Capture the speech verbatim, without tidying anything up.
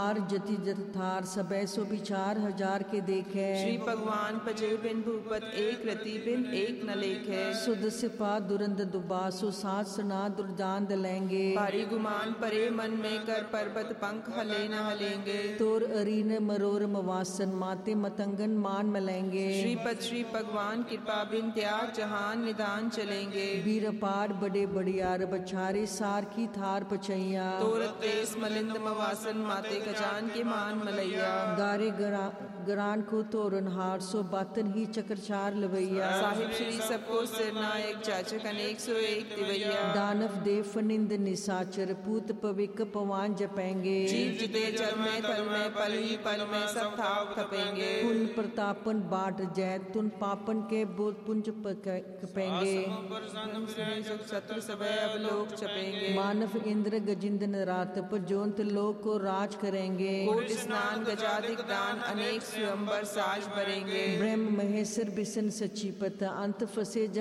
जति जथार सबै सो विचार हजार के देखे। श्री भगवान पजे बिन भूपत एक रति बिन एक न लेखे। सुध सिपा दुरंद दुबासु सात सना दुर्जान दलेंगे। भारी गुमान परे मन में कर पर्वत पंख हले न हलेंगे। तोर अरीन मरोर मवासन माते मतंगन मान मलेंगे। श्रीपद श्री भगवान कृपा बिन त्याग जहान निदान चलेंगे। वीर पार बड़े बड़ियार बछारे सार की थार पचैया। तोरत तेस मलिंद मवासन माते गजान के मान मलैया। गारे गरा, गरान को तोरन हार सो बातन ही चक्रचार लवैया। साहिब श्री सबको सिरनायक जाचक अनेक सो एक दिवैया। दानव देव फनिंद निसाचर पूत पविक पवान जपेंगे। जीव जिते जल में थल में पल ही पल में सब थाप खपेंगे। पुन प्रतापन बाट जैत तुन पापन के बोध पुंज कपेंगे। शत्रु सब अब लोग चपेंगे। मानव इंद्र गजिंदन रात पर जोंत लोक को राज करेंगे। कोट स्नान गजाधिक दान अनेक स्वयंवर साज भरेंगे। ब्रह्म महेश्वर बिसन सचीपत अंत फसे जम